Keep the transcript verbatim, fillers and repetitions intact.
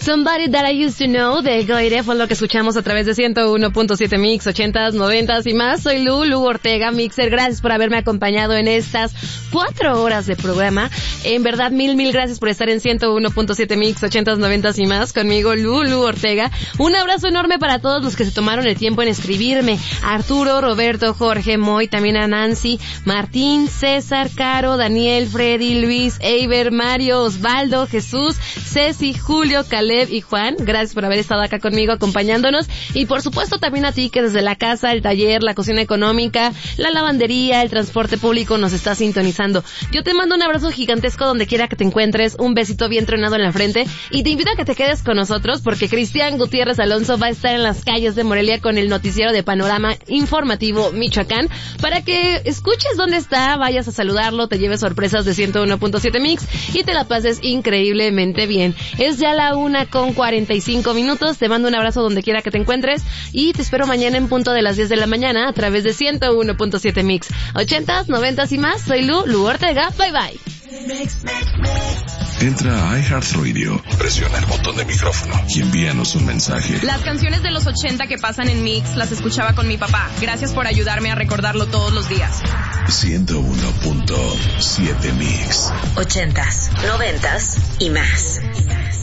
Somebody That I Used to Know de Goire fue lo que escuchamos a través de ciento uno punto siete Mix, ochentas, noventas y más. Soy Lu, Lu Ortega, Mixer. Gracias por haberme acompañado en estas cuatro horas de programa. En verdad, mil, mil gracias por estar en ciento uno punto siete Mix, ochentas, noventas y más. Conmigo, Lu, Lu Ortega. Un abrazo enorme para todos los que se tomaron el tiempo en escribirme. A Arturo, Roberto, Jorge, Moy, también a Nancy, Martín, César, Caro, Daniel, Freddy, Luis, Eiber, Mario, Osvaldo, Jesús, Ceci, Julio, Caleb y Juan. Gracias por haber estado acá conmigo acompañándonos. Y por supuesto también a ti que desde la casa, el taller, la cocina económica, la lavandería, el transporte público nos está sintonizando. Yo te mando un abrazo gigantesco donde quiera que te encuentres, un besito bien tronado en la frente y te invito a que te quedes con nosotros porque Cristian Gutiérrez Alonso va a estar en las calles de Morelia con el noticiero de Panorama Informativo Michoacán para que escuches dónde está, vayas a saludarlo, te lleves sorpresas de ciento uno punto siete Mix y te la pases increíblemente bien. Es ya la una con cuarenta y cinco minutos, te mando un abrazo donde quiera que te encuentres y te espero mañana en punto de las diez de la mañana a través de ciento uno punto siete Mix, ochentas, noventas y más. Soy Lu, Lu Ortega, bye bye. Entra a iHeartRadio, presiona el botón de micrófono y envíanos un mensaje. Las canciones de los ochenta que pasan en Mix las escuchaba con mi papá. Gracias por ayudarme a recordarlo todos los días. ciento uno punto siete Mix. Ochentas, noventas y más.